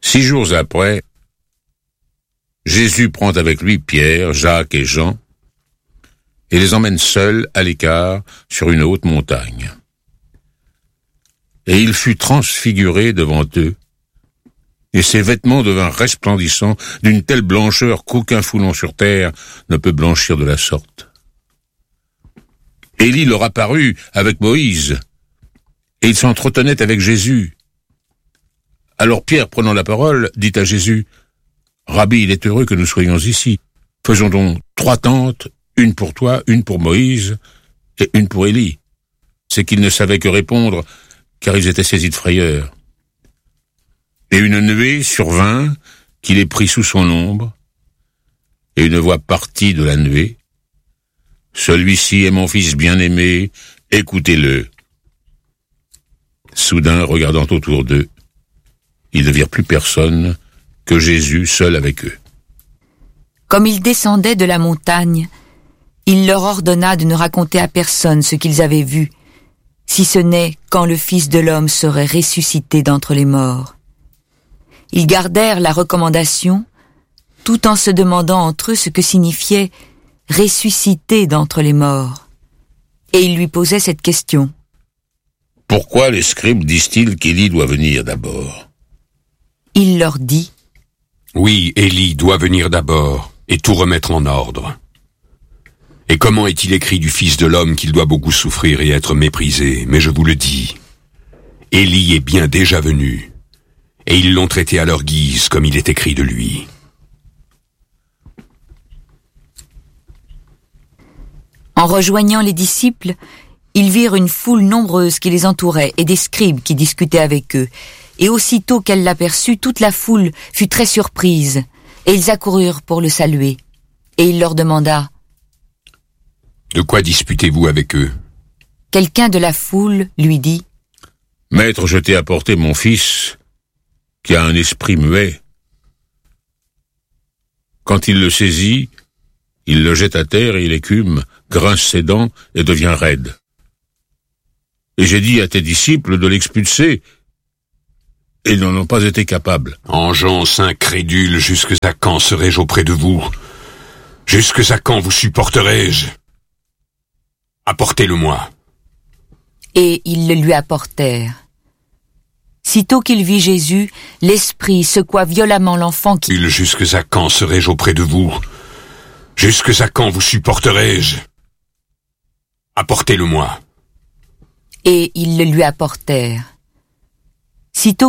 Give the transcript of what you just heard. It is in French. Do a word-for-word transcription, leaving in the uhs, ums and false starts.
Six jours après, Jésus prend avec lui Pierre, Jacques et Jean et les emmène seuls à l'écart sur une haute montagne. Et il fut transfiguré devant eux, et ses vêtements devinrent resplendissants d'une telle blancheur qu'aucun foulon sur terre ne peut blanchir de la sorte. Élie leur apparut avec Moïse, et il s'entretenait avec Jésus. Alors Pierre, prenant la parole, dit à Jésus, « Rabbi, il est heureux que nous soyons ici. Faisons donc trois tentes, une pour toi, une pour Moïse et une pour Élie. » C'est qu'ils ne savaient que répondre, car ils étaient saisis de frayeur. Et une nuée survint, qui les prit sous son ombre, et une voix partit de la nuée. « Celui-ci est mon fils bien-aimé, écoutez-le. » Soudain, regardant autour d'eux, ils ne virent plus personne que Jésus seul avec eux. Comme ils descendaient de la montagne, il leur ordonna de ne raconter à personne ce qu'ils avaient vu, si ce n'est quand le Fils de l'homme serait ressuscité d'entre les morts. Ils gardèrent la recommandation, tout en se demandant entre eux ce que signifiait « ressusciter d'entre les morts ». Et ils lui posaient cette question. « Pourquoi les scribes disent-ils qu'Élie doit venir d'abord ?» Il leur dit, « Oui, Élie doit venir d'abord et tout remettre en ordre. Et comment est-il écrit du Fils de l'homme qu'il doit beaucoup souffrir et être méprisé? Mais je vous le dis, Élie est bien déjà venu, et ils l'ont traité à leur guise comme il est écrit de lui. » En rejoignant les disciples, ils virent une foule nombreuse qui les entourait et des scribes qui discutaient avec eux. Et aussitôt qu'elle l'aperçut, toute la foule fut très surprise, et ils accoururent pour le saluer. Et il leur demanda, « De quoi disputez-vous avec eux ?» Quelqu'un de la foule lui dit, « Maître, je t'ai apporté mon fils, qui a un esprit muet. Quand il le saisit, il le jette à terre et il écume, grince ses dents et devient raide. Et j'ai dit à tes disciples de l'expulser, et ils n'en ont pas été capables. »« Engeance incrédule, jusque à quand serai-je auprès de vous? Jusque à quand vous supporterai-je? Apportez-le-moi. » Et ils le lui apportèrent. Sitôt qu'il vit Jésus, l'esprit secoua violemment l'enfant qui... « Jusque à quand serai-je auprès de vous? Jusque à quand vous supporterai-je? Apportez-le-moi. » Et ils le lui apportèrent. Sitôt